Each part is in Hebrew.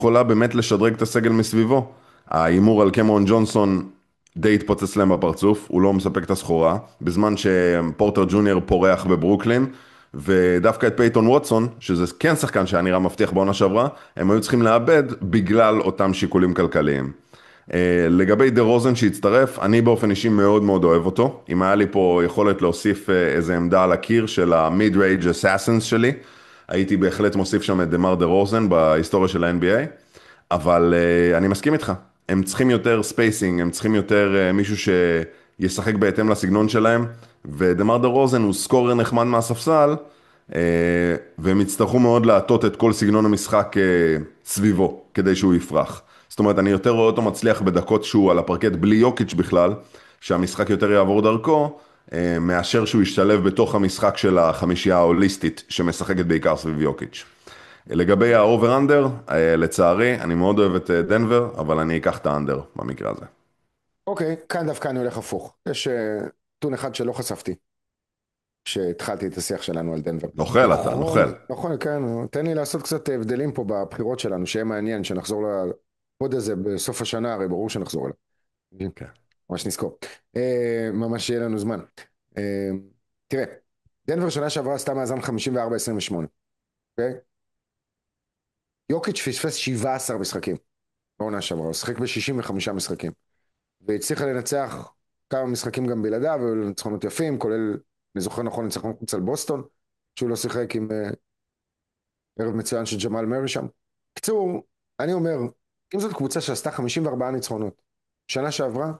יכולה באמת לשדרג את הסגל מסביבו. ההימור על קמרון ג'ונסון די התפוצץ להם בפרצוף, הוא לא מספק את הסחורה, בזמן שפורטר ג'וניור פורח בברוקלין, ודווקא את פייטון ווטסון, שזה כן שחקן שהיה נראה מבטיח בעונה שעברה, הם היו צריכים לאבד בגלל אותם שיקולים כלכליים. לגבי דה רוזן שהצטרף, אני באופן אישי מאוד מאוד אוהב אותו. אם היה לי פה יכולת להוסיף איזה עמדה על הקיר של ה-Mid-Range Assassins שלי, הייתי בהחלט מוסיף שם את דמר דה רוזן בהיסטוריה של ה-NBA, אבל אני מסכים איתך. הם צריכים יותר ספייסינג, הם צריכים יותר מישהו שישחק בהתאם לסגנון שלהם, ודמר דה רוזן הוא סקורר נחמד מהספסל, והם יצטרכו מאוד להטות את כל סגנון המשחק סביבו, כדי שהוא יפרח. זאת אומרת, אני יותר רואה אותו מצליח בדקות שהוא על הפרקט בלי יוקיץ' בכלל, שהמשחק יותר יעבור דרכו, מאשר שהוא ישתלב בתוך המשחק של החמישייה ההוליסטית, שמשחקת בעיקר סביב יוקיץ'. לגבי האובר-אנדר, לצערי, אני מאוד אוהב את דנבר, אבל אני אקח את האנדר במקרה הזה. אוקיי, כאן דווקא אני הולך הפוך. יש נתון אחד שלא חשפתי, כשהתחלתי את השיח שלנו על דנבר. נוכל אתה, נוכל. נכון, נכון, כן, תן לי לעשות קצת הבדלים פה בבחירות שלנו, שיהיה מעניין, שנחזור לפוד הזה בסוף השנה, הרי ברור שנחזור אליו. כן. ממש נזכור. ממש יהיה לנו זמן. אה, תראה, דנבר שנה שעברה עשתה מאזן 54-28, אוקיי? יוקיץ' פספס 17 משחקים בעונה שעברה, הוא שיחק ב-65 משחקים, והצליחה לנצח כמה משחקים גם בלעדיו, והיו לו ניצחונות יפים, כולל, אני זוכר נכון, ניצחון חוץ על בוסטון, שהוא לא שיחק עם ערב מצוין של ג'מאל מרי שם. קצור, אני אומר, אם זאת קבוצה שעשתה 54 ניצחונות, שנה שעברה,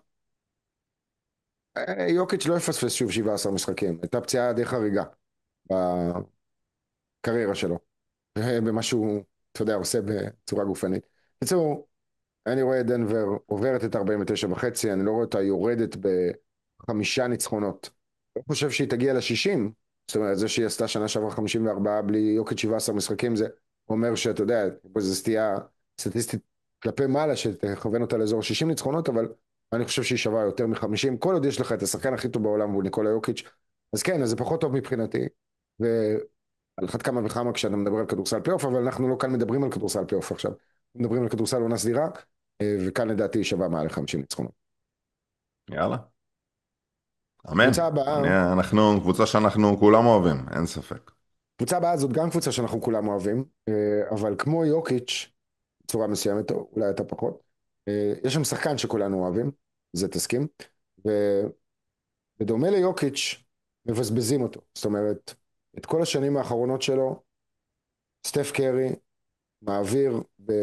יוקיץ' לא יפספס שוב 17 משחקים, הייתה פציעה די חריגה בקריירה שלו, במה שהוא, אתה יודע, עושה בצורה גופנית. בקיצור, אני רואה את דנבר עוברת את 49 וחצי, אני לא רואה אותה יורדת בחמישה ניצחונות. אני חושב שהיא תגיע ל-60, זאת אומרת, זה שהיא עשתה שנה שעברה 54 בלי יוקד 17 משחקים, זה אומר שאתה יודע, זו סטייה סטטיסטית כלפי מעלה, שתכוון אותה לאזור 60 ניצחונות, אבל אני חושב שהיא שווה יותר מ-50, כל עוד יש לך את השחקן הכי טוב בעולם, והוא ניקולה יוקיץ', אז כן, אז זה פחות טוב מבחינתי, ועל אחת כמה וכמה כשאתה מדבר על כדורסל פלייאוף, אבל אנחנו לא כאן מדברים על כדורסל פלייאוף עכשיו, מדברים על כדורסל עונה סדירה, וכאן לדעתי היא שווה מעל 50 ניצחונות. יאללה, אמן. קבוצה הבאה, אנחנו קבוצה שאנחנו כולם אוהבים, אין ספק. קבוצה הבאה זאת גם קבוצה שאנחנו כולם אוהבים, אבל כמו יוקיץ', בצורה מסוימת, או אולי אתה פחות, יש שם שחקן שכולנו אוהבים, זה תסכים, ובדומה ליוקיץ', מבזבזים אותו. זאת אומרת, את כל השנים האחרונות שלו, סטף קרי מעביר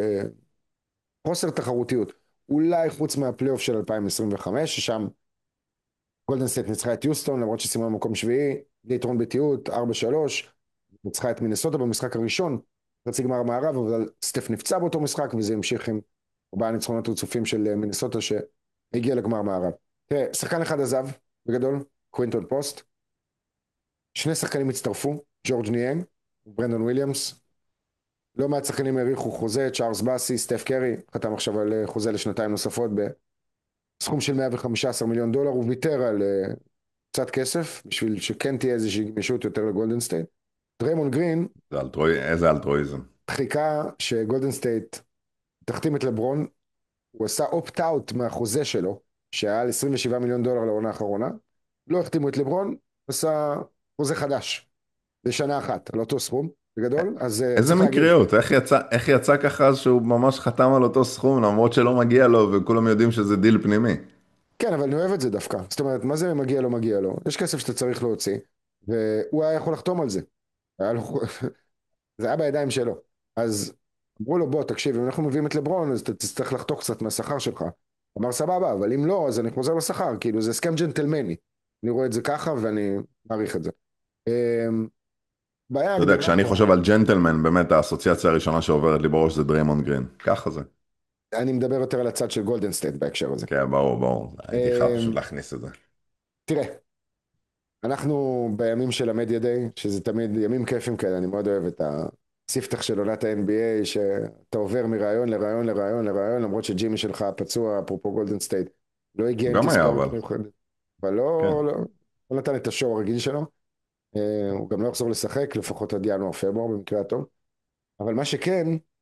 בחוסר תחרותיות, אולי חוץ מהפלייאוף של 2025, ששם גולדן סטייט ניצחה את יוסטון, למרות שסיימה במקום שביעי, די יתרון בתיעוד, 4-3, ניצחה את מינסוטה במשחק הראשון, חצי גמר מערב, אבל סטף נפצע באותו משחק, וזה המשיך עם 4 ניצחונות רצופים של מינסוטה שהגיע לגמר מערב. תראה, שחקן אחד עזב, בגדול, קווינטון פוסט, שני שחקנים הצטרפו, ג'ורג' ניאן, ברנדון וויליאמס, לא מעט שחקנים העריכו חוזה, צ'ארלס באסי, סטף קרי, חתם עכשיו על חוזה לשנתיים נוספות בסכום של 115 מיליון דולר, הוא ויתר על קצת כסף, בשביל שכן תהיה איזושהי גמישות יותר לגולדן סטייט. דריימון גרין איזה אלטרואיזם. חיכה שגולדן סטייט תחתים את לברון, הוא עשה אופט-אאוט מהחוזה שלו, שהיה על 27 מיליון דולר לעונה האחרונה, לא החתימו את לברון, עשה חוזה חדש, לשנה אחת, על אותו סכום, בגדול, אז איזה צריך להגיד, מקריות, איך יצא ככה אז שהוא ממש חתם על אותו סכום, למרות שלא מגיע לו, וכולם יודעים שזה דיל פנימי. כן, אבל אני אוהב את זה דווקא, זאת אומרת, מה זה מגיע לו, מגיע לו, יש כסף שאתה צריך להוציא, והוא היה יכול לחתום על זה, היה לו, זה היה בידיים שלו, אז אמרו לו, בוא, תקשיב, אם אנחנו מביאים את לברון, אז אתה תצטרך לחתוך קצת מהשכר שלך. אמר, סבבה, אבל אם לא, אז אני חוזר לשכר, כאילו, זה הסכם ג'נטלמני. אני רואה את זה ככה, ואני מעריך את זה. בעיה אתה יודע, הגדולה כשאני פה, חושב על ג'נטלמן, באמת האסוציאציה הראשונה שעוברת לי בראש זה דריימונד גרין. ככה זה. אני מדבר יותר על הצד של גולדן סטייט בהקשר הזה. כן, ברור, ברור. הייתי חייב פשוט להכניס את זה. תראה, אנחנו בימים של המדיה דיי, שזה תמיד ימים כיפים כאלה, אני מאוד אוהב את הספתח של עונת ה-NBA, שאתה עובר מרעיון לרעיון לרעיון לרעיון, למרות שג'ימי שלך פצוע, אפרופו גולדן סטייט, לא הגיע הוא עם גם היה תזכורת אבל. מיוחדת, אבל כן. לא נתן את השואו הרגיל שלו, הוא גם לא יחזור לשחק, לפחות עד ינואר-פברואר במקרה הטוב, אבל מה שכן,